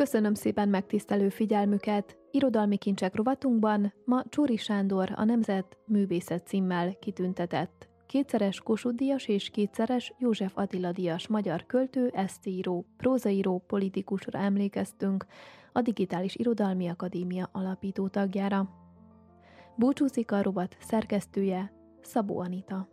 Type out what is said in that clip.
Köszönöm szépen megtisztelő figyelmüket! Irodalmi kincsek rovatunkban ma Csury Sándor a Nemzet Művészet címmel kitüntetett. Kétszeres Kossuth-díjas és kétszeres József Attila-díjas magyar költő, eszéíró, prózaíró, politikusra emlékeztünk, a Digitális Irodalmi Akadémia alapító tagjára. Búcsúzik a rovat szerkesztője, Szabó Anita.